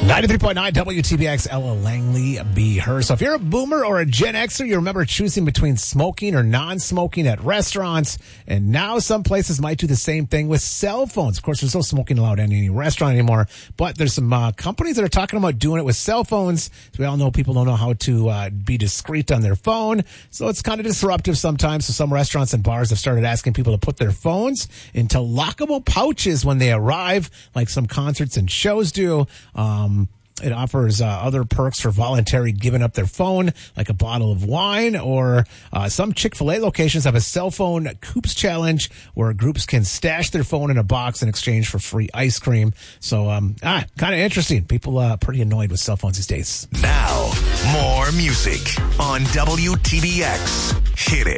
93.9 WTBX, Ella Langley, be her. So if you're a boomer or a Gen Xer, you remember choosing between smoking or non-smoking at restaurants. And now some places might do the same thing with cell phones. Of course, there's no smoking allowed in any restaurant anymore. But there's some companies that are talking about doing it with cell phones. So we all know people don't know how to be discreet on their phone. So it's kind of disruptive sometimes. So some restaurants and bars have started asking people to put their phones into lockable pouches when they arrive, like some concerts and shows do. It offers other perks for voluntary giving up their phone, like a bottle of wine, or some Chick-fil-A locations have a cell phone Coops challenge where groups can stash their phone in a box in exchange for free ice cream. So, kind of interesting. People pretty annoyed with cell phones these days. Now, more music on WTBX. Hit it.